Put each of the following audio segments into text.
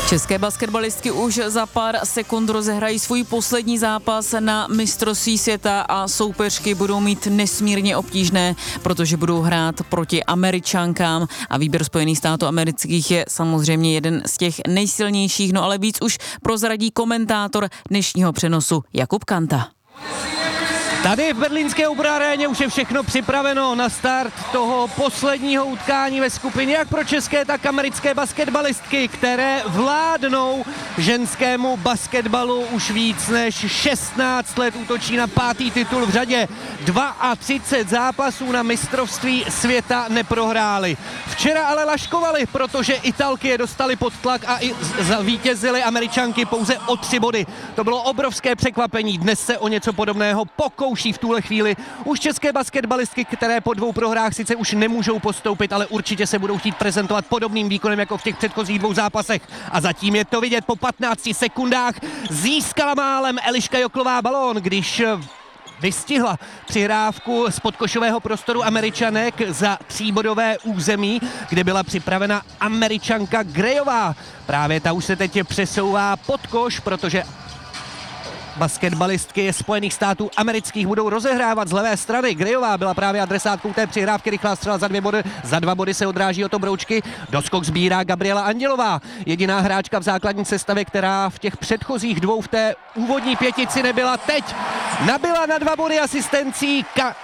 České basketbalistky už za pár sekund rozehrají svůj poslední zápas na mistrovství světa a soupeřky budou mít nesmírně obtížné, protože budou hrát proti Američankám a výběr Spojených států amerických je samozřejmě jeden z těch nejsilnějších, no ale víc už prozradí komentátor dnešního přenosu Jakub Kanta. Tady v berlínské Uber aréně už je všechno připraveno na start toho posledního utkání ve skupině, jak pro české, tak americké basketbalistky, které vládnou ženskému basketbalu už víc než 16 let, útočí na 5. titul v řadě. 32 zápasů na mistrovství světa neprohráli. Včera ale laškovali, protože Italky je dostali pod tlak a i vítězily Američanky pouze o 3 body. To bylo obrovské překvapení. Dnes se o něco podobného pokouší v tuhle chvíli už české basketbalistky, které po 2 prohrách sice už nemůžou postoupit, ale určitě se budou chtít prezentovat podobným výkonem jako v těch předchozích 2 zápasech. A zatím je to vidět, po 15 sekundách získala málem Eliška Joklová balón, když vystihla přihrávku z podkošového prostoru Američanek za 3bodové území, kde byla připravena Američanka Grayová. Právě ta už se teď přesouvá pod koš, protože basketbalistky Spojených států amerických budou rozehrávat z levé strany. Grayová byla právě adresátkou té přihrávky, rychlá střela za 2 body. Za 2 body se odráží od obroučky. Doskok sbírá Gabriela Andělová. Jediná hráčka v základní sestavě, která v těch předchozích 2 v té úvodní 5 nebyla. Teď nabila na 2 body asistencí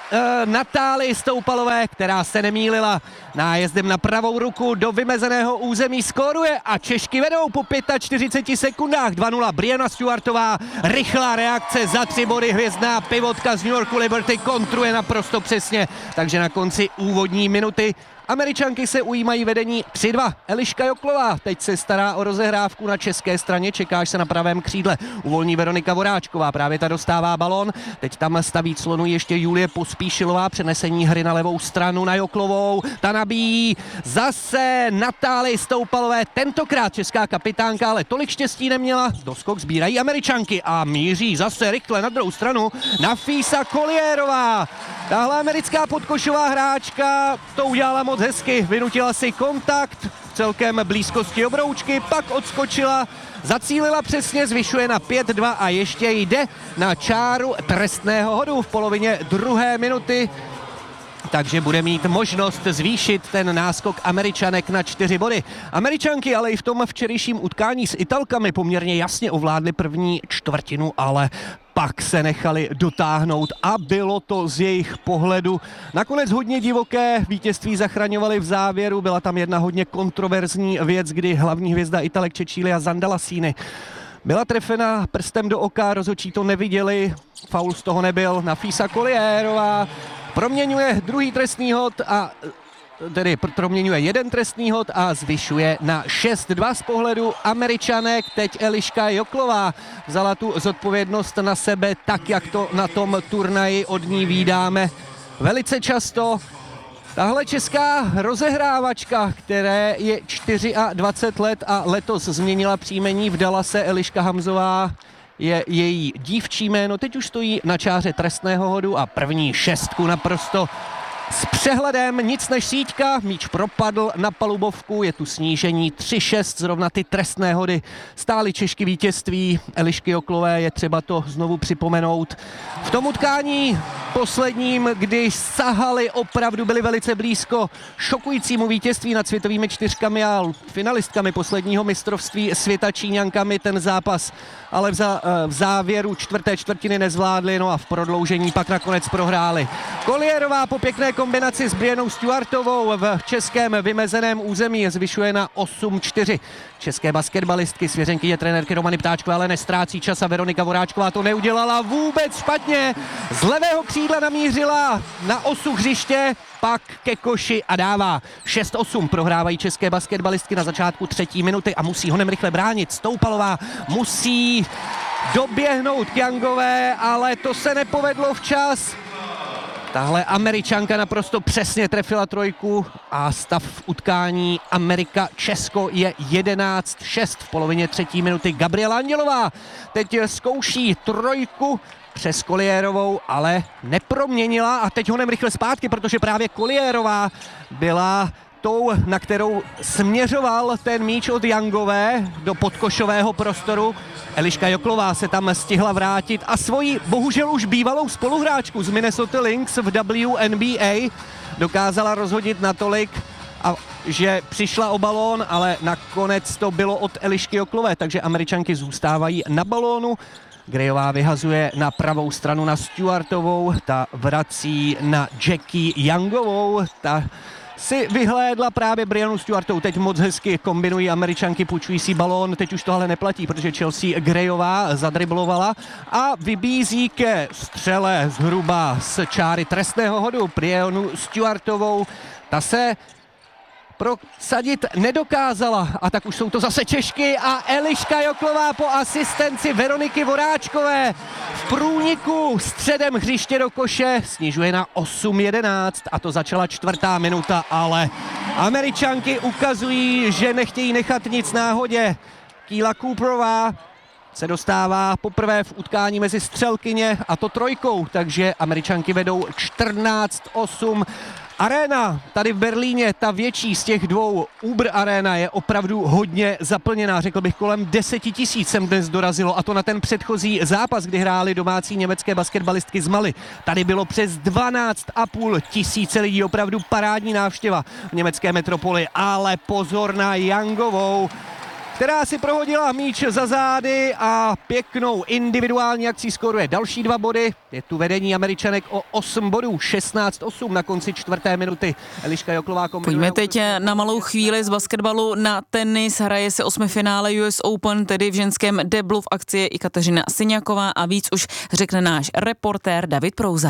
Natálii Stoupalové, která se nemýlila. Nájezdem na pravou ruku do vymezeného území skóruje a Češky vedou po 45 sekundách. 2-0 Brianna Stewartová, rychlá reakce za 3 body, hvězdná pivotka z New Yorku Liberty kontruje naprosto přesně, takže na konci úvodní minuty Američanky se ujímají vedení 3-2. Eliška Joklová teď se stará o rozehrávku na české straně, čekáš se na pravém křídle. Uvolní Veronika Voráčková, právě ta dostává balón. Teď tam staví clonu ještě Julie Pospíšilová, přenesení hry na levou stranu na Joklovou. Ta nabíjí zase Natálii Stoupalové, tentokrát česká kapitánka, ale tolik štěstí neměla. Doskok sbírají Američanky a míří zase rychle na druhou stranu Nafisa Colliérová. Tahle americká podkošová hráčka to udělala moc hezky, vynutila si kontakt v celkem blízkosti obroučky, pak odskočila, zacílila přesně, zvyšuje na 5-2 a ještě jde na čáru trestného hodu v polovině 2. minuty. Takže bude mít možnost zvýšit ten náskok Američanek na 4 body. Američanky ale i v tom včerejším utkání s Italkami poměrně jasně ovládly první čtvrtinu, ale pak se nechali dotáhnout a bylo to z jejich pohledu nakonec hodně divoké. Vítězství zachraňovali v závěru, byla tam jedna hodně kontroverzní věc, kdy hlavní hvězda Italek Cecilia Zandalassini byla trefena prstem do oka, rozhodčí to neviděli, faul z toho nebyl. Nafisa Colliérová proměňuje druhý trestný hod a tedy proměňuje jeden trestný hod a zvyšuje na 6-2 z pohledu Američanek. Teď Eliška Joklová vzala tu zodpovědnost na sebe, tak jak to na tom turnaji od ní vídáme velice často. Tahle česká rozehrávačka, které je 24 let a letos změnila příjmení v Dallase, Eliška Hamzová je její dívčí jméno, teď už stojí na čáře trestného hodu a první 6 naprosto s přehledem, nic než síťka, míč propadl na palubovku, je tu snížení 3-6, zrovna ty trestné hody stály Češky vítězství Elišky Joklové, je třeba to znovu připomenout. V tom utkání posledním, když sahali, opravdu byli velice blízko šokujícímu vítězství nad světovými 4 a finalistkami posledního mistrovství světa Číňankami, ten zápas ale v závěru 4. čtvrtiny nezvládli, no a v prodloužení pak nakonec prohráli. Colliérová po pěkné kombinaci s Briannou Stewartovou v českém vymezeném území zvyšuje na 8-4. České basketbalistky, svěřenkyně trenérky Romany Ptáčkové, ale nestrácí čas a Veronika Voráčková to neudělala vůbec špatně. Z levého křídla namířila na osu hřiště, pak ke koši a dává. 6-8 prohrávají české basketbalistky na začátku 3. minuty a musí honem rychle bránit. Stoupalová musí doběhnout k Youngové, ale to se nepovedlo včas. Tahle Američanka naprosto přesně trefila trojku a stav v utkání Amerika-Česko je 11-6 v polovině 3. minuty. Gabriela Andělová teď zkouší trojku přes Colliérovou, ale neproměnila a teď honem rychle zpátky, protože právě Colliérová byla tou, na kterou směřoval ten míč od Youngové do podkošového prostoru. Eliška Joklová se tam stihla vrátit a svoji bohužel už bývalou spoluhráčku z Minnesota Lynx v WNBA dokázala rozhodit natolik, že přišla o balón, ale nakonec to bylo od Elišky Joklové, takže Američanky zůstávají na balónu. Grayová vyhazuje na pravou stranu na Stewartovou, ta vrací na Jackie Youngovou, ta si vyhlédla právě Brianu Stewartovou, teď moc hezky kombinují Američanky, půjčují si balón, teď už to ale neplatí, protože Chelsea Grayová zadriblovala a vybízí ke střele zhruba z čáry trestného hodu Brianu Stewartovou, ta se prosadit nedokázala a tak už jsou to zase Češky a Eliška Joklová po asistenci Veroniky Voráčkové v průniku středem hřiště do koše snižuje na 8-11 a to začala 4. minuta, ale Američanky ukazují, že nechtějí nechat nic náhodě. Keela Cooperová se dostává poprvé v utkání mezi střelkyně a to trojkou, takže Američanky vedou 14-8. Arena tady v Berlíně, ta větší z těch dvou, Uber Arena, je opravdu hodně zaplněná. Řekl bych, kolem 10 000 sem dnes dorazilo a to na ten předchozí zápas, kdy hráli domácí německé basketbalistky z Mali. Tady bylo přes 12,5 tisíce lidí, opravdu parádní návštěva v německé metropoli, ale pozor na Youngovou, která si prohodila míč za zády a pěknou individuální akcí skóruje další 2 body. Je tu vedení Američanek o 8 bodů, 16-8 na konci 4. minuty. Eliška Joklová kombinuje. Pojďme teď na malou chvíli z basketbalu na tenis. Hraje se 8. finále US Open, tedy v ženském deblu. V akci je i Kateřina Syňaková a víc už řekne náš reportér David Prouza.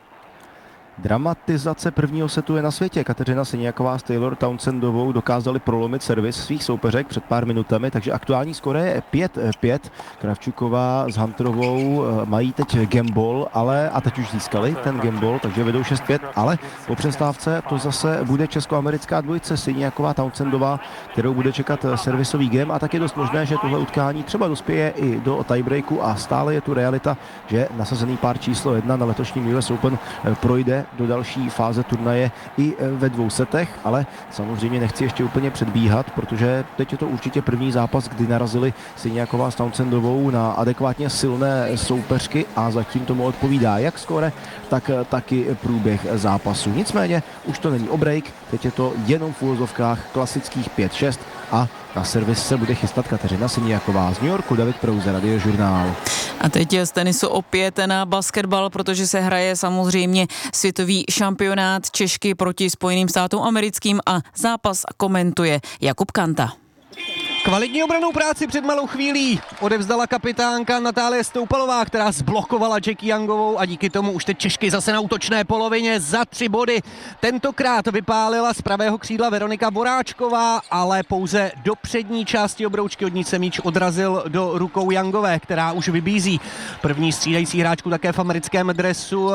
Dramatizace prvního setu je na světě. Kateřina Syňaková s Taylor Townsendovou dokázali prolomit servis svých soupeřek před pár minutami, takže aktuální skóre je 5-5. Kravčuková s Hunterovou mají teď gameball, a teď už získali ten gameball, takže vedou 6-5, ale po přestávce to zase bude česko-americká dvojice Syňaková Townsendová, kterou bude čekat servisový game a tak je dost možné, že tohle utkání třeba dospěje i do tiebreaku a stále je tu realita, že nasazený pár číslo 1 na letošním US Open projde do další fáze turnaje i ve 2 setech, ale samozřejmě nechci ještě úplně předbíhat, protože teď je to určitě první zápas, kdy narazili Syňaková s Townsendovou na adekvátně silné soupeřky a zatím tomu odpovídá jak skóre, tak taky průběh zápasu. Nicméně už to není o break, teď je to jenom v úvozovkách klasických 5-6 a na servis se bude chystat Kateřina Syňaková. Z New Yorku David Prouza, Radiožurnál. A teď je z tenisu opět na basketbal, protože se hraje samozřejmě světový šampionát Češky proti Spojeným státům americkým a zápas komentuje Jakub Kanta. Kvalitní obranou práci před malou chvílí odevzdala kapitánka Natálie Stoupalová, která zblokovala Jackie Youngovou a díky tomu už teď Češky zase na útočné polovině za 3 body. Tentokrát vypálila z pravého křídla Veronika Voráčková, ale pouze do přední části obroučky, od ní se míč odrazil do rukou Youngové, která už vybízí první střídající hráčku také v americkém dresu,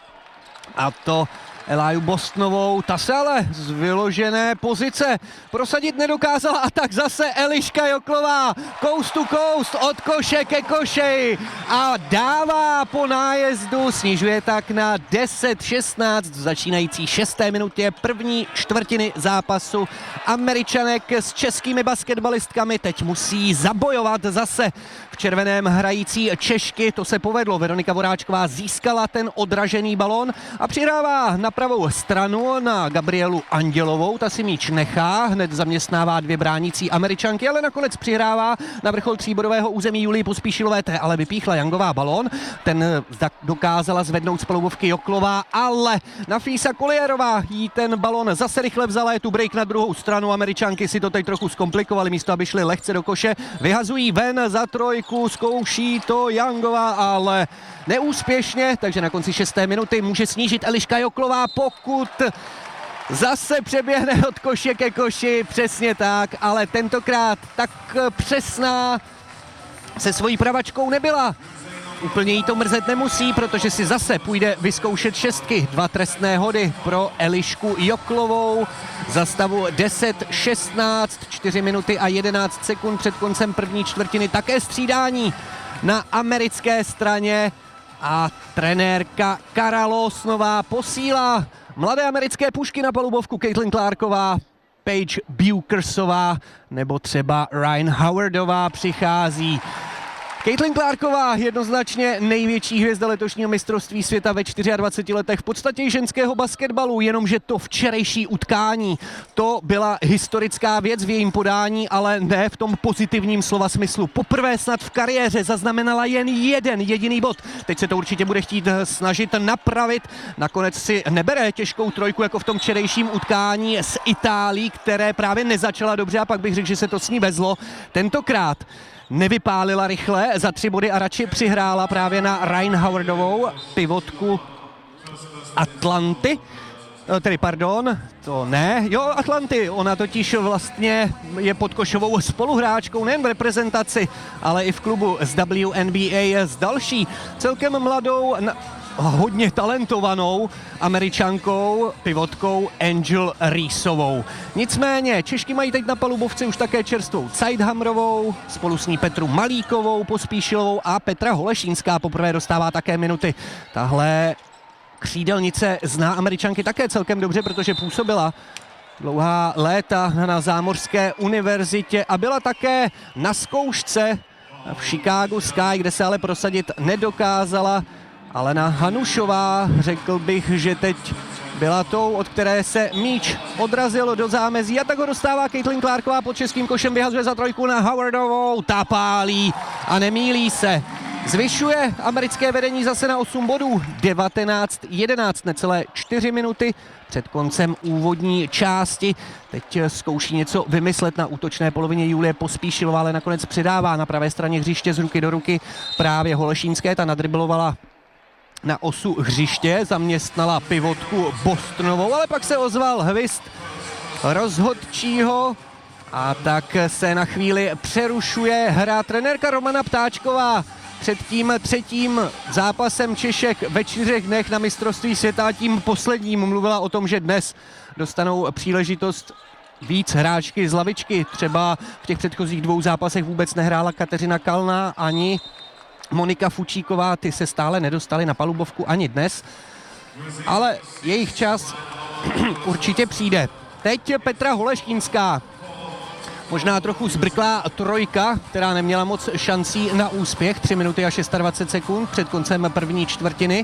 a to Eliu Bostonovou, ta se ale z vyložené pozice prosadit nedokázala a tak zase Eliška Joklová, coast to coast, od koše ke košeji a dává po nájezdu, snižuje tak na 10-16 v začínající 6. minutě první čtvrtiny zápasu. Američanek s českými basketbalistkami teď musí zabojovat zase v červeném hrající Češky, to se povedlo, Veronika Voráčková získala ten odražený balón a přihrává na pravou stranu na Gabrielu Andělovou, ta si míč nechá, hned zaměstnává 2 bránící Američanky, ale nakonec přihrává na vrchol tříbodového území Julii Pospíšilové, té ale vypíchla Youngová balón, ten dokázala zvednout z palubovky Joklová, ale Nafísa Kolierová jí ten balón zase rychle vzala, je tu break na druhou stranu, Američanky si to teď trochu zkomplikovaly, místo aby šly lehce do koše, vyhazují ven za trojku, zkouší to Youngová, ale neúspěšně, takže na konci 6. minuty může snížit Eliška Joklová, pokud zase přeběhne od koše ke koši, přesně tak, ale tentokrát tak přesná se svojí pravačkou nebyla. Úplně jí to mrzet nemusí, protože si zase půjde vyzkoušet 6. 2 trestné hody pro Elišku Joklovou za stavu 10-16, 4 minuty a 11 sekund před koncem první čtvrtiny, také střídání na americké straně a trenérka Kara Lawsonová posílá mladé americké pušky na palubovku. Caitlin Clarková Paige Bukersová nebo třeba Ryan Howardová přichází. Caitlin Clarková, jednoznačně největší hvězda letošního mistrovství světa ve 24 letech, v podstatě i ženského basketbalu, jenomže to včerejší utkání, to byla historická věc v jejím podání, ale ne v tom pozitivním slova smyslu. Poprvé snad v kariéře zaznamenala jen jeden jediný bod. Teď se to určitě bude chtít snažit napravit. Nakonec si nebere těžkou trojku jako v tom včerejším utkání s Itálií, které právě nezačala dobře a pak bych řekl, že se to s ní vezlo. Tentokrát nevypálila rychle za 3 body a radši přihrála právě na Ryan Howardovou, pivotku Atlanty. Atlanty. Ona totiž vlastně je podkošovou spoluhráčkou nejen v reprezentaci, ale i v klubu z WNBA s další celkem mladou, hodně talentovanou Američankou, pivotkou Angel Reesovou. Nicméně Češky mají teď na palubovce už také čerstvou Caidhamrovou, spolu s ní Petru Malíkovou, Pospíšilovou a Petra Holešínská poprvé dostává také minuty. Tahle křídelnice zná Američanky také celkem dobře, protože působila dlouhá léta na Zámořské univerzitě a byla také na zkoušce v Chicago Sky, kde se ale prosadit nedokázala. Alena Hanušová, řekl bych, že teď byla tou, od které se míč odrazil do zámezí a tak ho dostává Caitlin Clarková pod českým košem, vyhazuje za trojku na Howardovou, ta pálí a nemýlí se. Zvyšuje americké vedení zase na 8 bodů, 19-11, necelé 4 minuty před koncem úvodní části. Teď zkouší něco vymyslet na útočné polovině Julie Pospíšilová, ale nakonec přidává na pravé straně hřiště z ruky do ruky právě Holešínské, ta nadriblovala na osu hřiště, zaměstnala pivotku Bostonovou, ale pak se ozval hvist rozhodčího a tak se na chvíli přerušuje hra. Trenérka Romana Ptáčková před tím 3. zápasem Češek ve 4 dnech na mistrovství světa, tím posledním, mluvila o tom, že dnes dostanou příležitost víc hráčky z lavičky. Třeba v těch předchozích 2 zápasech vůbec nehrála Kateřina Kalná ani Monika Fučíková, ty se stále nedostali na palubovku ani dnes, ale jejich čas určitě přijde. Teď Petra Holešínská, možná trochu zbrklá trojka, která neměla moc šancí na úspěch, 3 minuty a 26 sekund před koncem první čtvrtiny,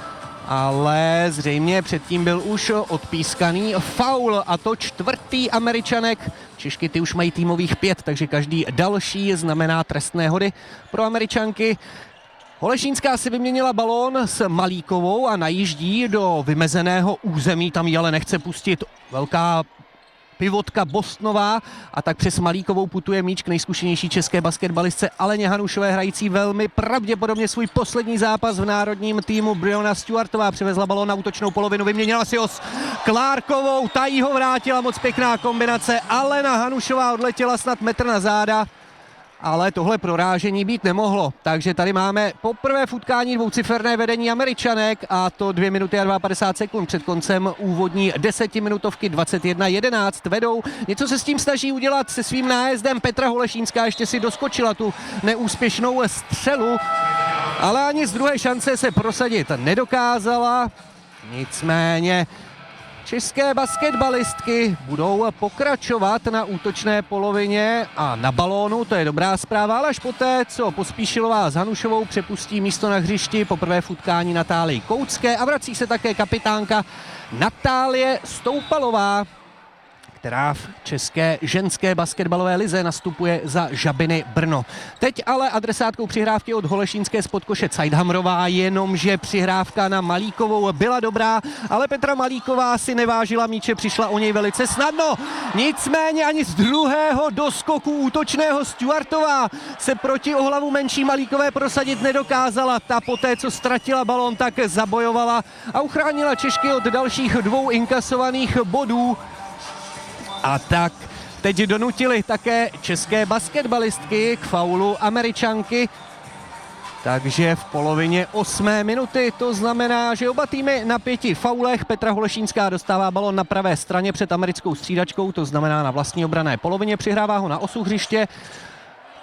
ale zřejmě předtím byl už odpískaný faul a to 4. Američanek. Češky ty už mají týmových 5, takže každý další znamená trestné hody pro Američanky. Holešínská si vyměnila balón s Malíkovou a najíždí do vymezeného území, tam ji ale nechce pustit velká pivotka Bostonová a tak přes Malíkovou putuje míč k nejzkušenější české basketbalistce Aleně Hanušové, hrající velmi pravděpodobně svůj poslední zápas v národním týmu. Breonna Stewartová přivezla balón na útočnou polovinu, vyměnila si ho s Clarkovou, ta jí ho vrátila, moc pěkná kombinace. Alena Hanušová odletěla snad metr na záda, ale tohle prorážení být nemohlo. Takže tady máme poprvé v utkání dvouciferné vedení Američanek a to 2 minuty a 52 sekund před koncem úvodní 10minutovky. 21-11 vedou. Něco se s tím snaží udělat se svým nájezdem Petra Holešínská, ještě si doskočila tu neúspěšnou střelu, ale ani z druhé šance se prosadit nedokázala. Nicméně české basketbalistky budou pokračovat na útočné polovině a na balónu, to je dobrá zpráva, ale až poté, co Pospíšilová s Hanušovou přepustí místo na hřišti, poprvé v utkání Natálii Koucké a vrací se také kapitánka Natálie Stoupalová, která v české ženské basketbalové lize nastupuje za Žabiny Brno. Teď ale adresátkou přihrávky od Holešínské z podkoše Caidhamrová, jenomže přihrávka na Malíkovou byla dobrá, ale Petra Malíková si nevážila míče, přišla o něj velice snadno. Nicméně ani z druhého doskoku útočného Stewartová se proti o hlavu menší Malíkové prosadit nedokázala. Ta poté, co ztratila balón, tak zabojovala a uchránila Češky od dalších 2 inkasovaných bodů. A tak teď donutili také české basketbalistky k faulu Američanky. Takže v polovině 8. minuty to znamená, že oba týmy na 5 faulech. Petra Holešínská dostává balon na pravé straně před americkou střídačkou, to znamená na vlastní obranné polovině, přihrává ho na osu hřiště.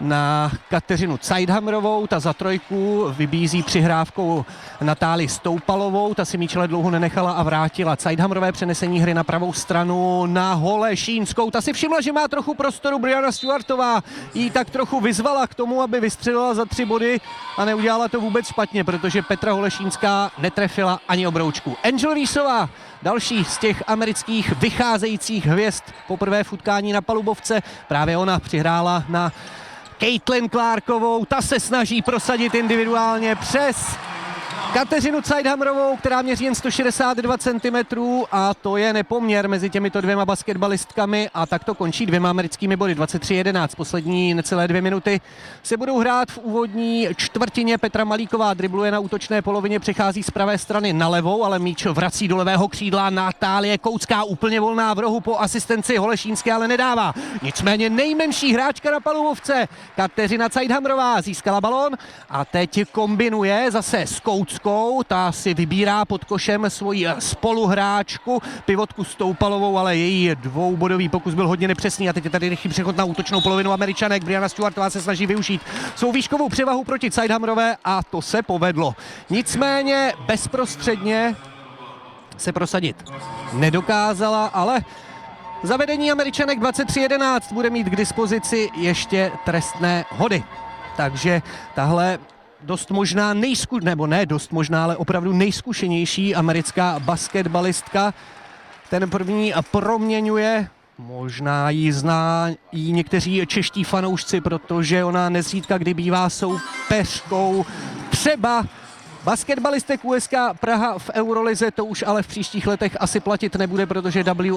na Kateřinu Zeithammerovou, ta za trojku vybízí přihrávkou Natálii Stoupalovou, ta si míč ale dlouho nenechala a vrátila Zeithammerové přenesení hry na pravou stranu na Holešínskou. Ta si všimla, že má trochu prostoru, Brianna Stewartová jí tak trochu vyzvala k tomu, aby vystřelila za 3 body a neudělala to vůbec špatně, protože Petra Holešínská netrefila ani obroučku. Angel Reesová, další z těch amerických vycházejících hvězd poprvé v utkání na palubovce, právě ona přihrála na Caitlin Clarkovou, ta se snaží prosadit individuálně přes Kateřinu Zeithammerovou, která měří jen 162 cm a to je nepoměr mezi těmito dvěma basketbalistkami a tak to končí 2 americkými body, 23-11. Poslední necelé 2 minuty se budou hrát v úvodní čtvrtině. Petra Malíková dribluje na útočné polovině, přichází z pravé strany na levou, ale míč vrací do levého křídla. Natálie Koucká úplně volná v rohu po asistenci Holešínské, ale nedává. Nicméně nejmenší hráčka na palubovce, Kateřina Zeithammerová, získala balón a teď kombinuje zase s Kouckou. Ta si vybírá pod košem svoji spoluhráčku, pivotku Stoupalovou, ale její dvoubodový pokus byl hodně nepřesný a teď je tady rychlý přechod na útočnou polovinu Američanek. Brianna Stewartová se snaží využít svou výškovou převahu proti Zeithammerové a to se povedlo. Nicméně bezprostředně se prosadit nedokázala, ale zavedení Američanek 23-11 bude mít k dispozici ještě trestné hody. Takže tahle dost možná ale opravdu nejzkušenější americká basketbalistka. Ten první proměňuje, možná ji zná i někteří čeští fanoušci, protože ona nezřídka kdy bývá soupeřkou třeba basketbalistek USK Praha v Eurolize, to už ale v příštích letech asi platit nebude, protože